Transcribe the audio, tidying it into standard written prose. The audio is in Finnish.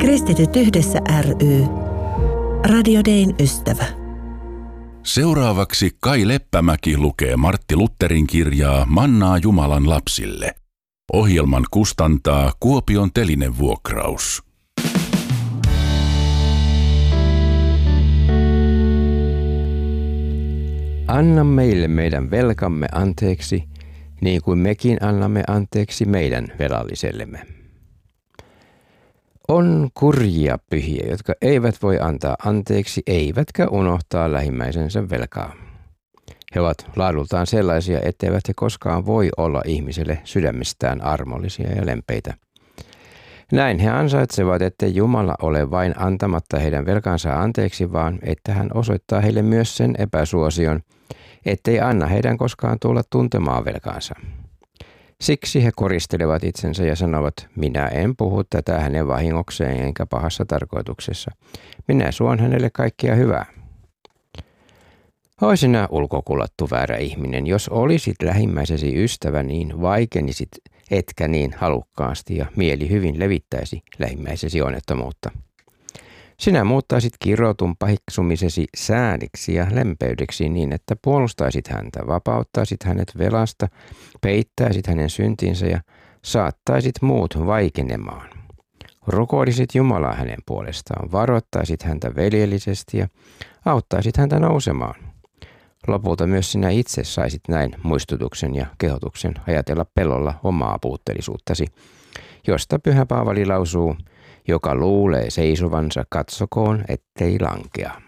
Kristityt yhdessä ry. Radio Dayn ystävä. Seuraavaksi Kai Leppämäki lukee Martti Lutherin kirjaa Mannaa Jumalan lapsille. Ohjelman kustantaa Kuopion Telinevuokraus. Anna meille meidän velkamme anteeksi, niin kuin mekin annamme anteeksi meidän velallisellemme. On kurjia pyhiä, jotka eivät voi antaa anteeksi, eivätkä unohtaa lähimmäisensä velkaa. He ovat laadultaan sellaisia, etteivät he koskaan voi olla ihmiselle sydämestään armollisia ja lempeitä. Näin he ansaitsevat, ettei Jumala ole vain antamatta heidän velkansa anteeksi, vaan että hän osoittaa heille myös sen epäsuosion, ettei anna heidän koskaan tulla tuntemaan velkaansa. Siksi he koristelevat itsensä ja sanovat, minä en puhu tätä hänen vahingokseen enkä pahassa tarkoituksessa. Minä suon hänelle kaikkea hyvää. Oi sinä ulkokulattu väärä ihminen, jos olisit lähimmäisesi ystävä, niin vaikenisit etkä niin halukkaasti ja mieli hyvin levittäisi lähimmäisesi onnettomuutta. Sinä muuttaisit kirotun pahiksumisesi sääliksi ja lempeydeksi niin, että puolustaisit häntä, vapauttaisit hänet velasta, peittäisit hänen syntinsä ja saattaisit muut vaikenemaan. Rukoilisit Jumalaa hänen puolestaan, varoittaisit häntä veljellisesti ja auttaisit häntä nousemaan. Lopulta myös sinä itse saisit näin muistutuksen ja kehotuksen ajatella pelolla omaa puutteellisuuttasi, josta Pyhä Paavali lausuu, joka luulee seisovansa, katsokoon, ettei lankea.